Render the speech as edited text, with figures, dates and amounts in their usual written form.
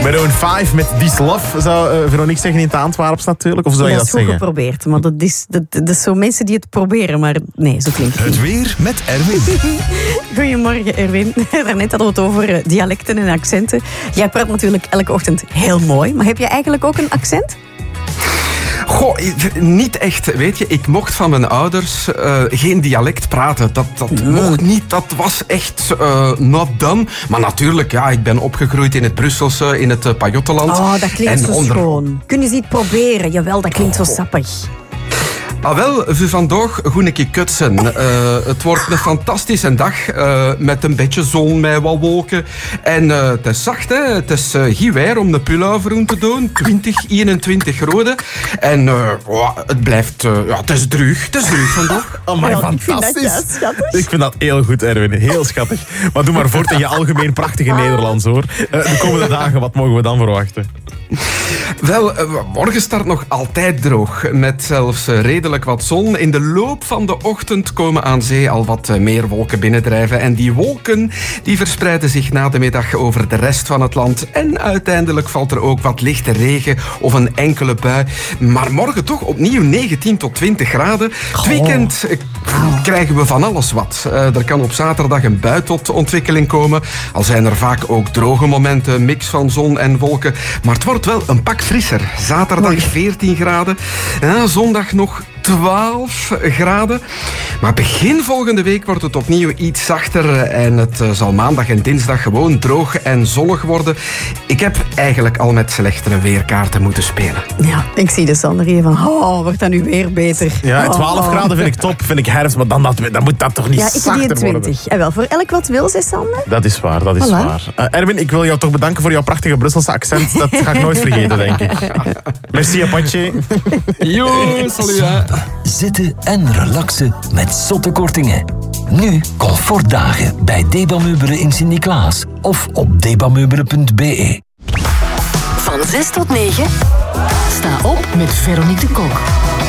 Maroon 5 met This Love, zou Veronique zeggen in het Antwerps natuurlijk. Of zou je dat zeggen? Dat is goed geprobeerd, maar dat is zo mensen die het proberen, maar nee, zo klinkt het. Het weer met Erwin. Goedemorgen, Erwin. Daarnet hadden we het over dialecten en accenten. Jij praat natuurlijk elke ochtend heel mooi, maar heb je eigenlijk ook een accent? Goh, niet echt. Weet je, ik mocht van mijn ouders geen dialect praten. Dat mocht niet. Dat was echt not done. Maar natuurlijk, ja, ik ben opgegroeid in het Brusselse, in het Pajottenland. Oh, dat klinkt zo schoon. Kun je iets proberen? Jawel, dat klinkt zo sappig. Wel, voor vandaag goed een keer kutsen. Het wordt een fantastische dag met een beetje zon, met wat wolken. En het is zacht, hè. Het is geen weer om de pullover te doen. 20, 21 graden. En het blijft... het is droog. Het is droog vandaag. Oh, maar fantastisch. Ik vind dat heel goed, Erwin. Heel schattig. Maar doe maar voort in je algemeen prachtige Nederlands, hoor. De komende dagen, wat mogen we dan verwachten? Wel, morgen start nog altijd droog, met zelfs redelijk wat zon. In de loop van de ochtend komen aan zee al wat meer wolken binnendrijven. En die wolken die verspreiden zich na de middag over de rest van het land. En uiteindelijk valt er ook wat lichte regen of een enkele bui. Maar morgen toch opnieuw 19 tot 20 graden. Het weekend krijgen we van alles wat. Er kan op zaterdag een bui tot ontwikkeling komen. Al zijn er vaak ook droge momenten, mix van zon en wolken. Maar het wordt wel een pak frisser. Zaterdag 14 graden. Zondag nog 12 graden. Maar begin volgende week wordt het opnieuw iets zachter. En het zal maandag en dinsdag gewoon droog en zonnig worden. Ik heb eigenlijk al met slechtere weerkaarten moeten spelen. Ja, ik zie de Sander hier van... wordt dat nu weer beter? Ja, 12 graden vind ik top, vind ik herfst. Maar dan moet dat toch niet zachter worden? Ja, ik die 20. En wel, voor elk wat wil, zei Sander. Dat is waar, dat is waar. Erwin, ik wil jou toch bedanken voor jouw prachtige Brusselse accent. Dat ga ik nooit vergeten, denk ik. Merci, Apache. Yo, salut. Zitten en relaxen met zotte kortingen. Nu comfortdagen bij Debameubelen in Sint-Niklaas of op debameubelen.be. Van 6 tot 9, sta op met Veronique de Kok.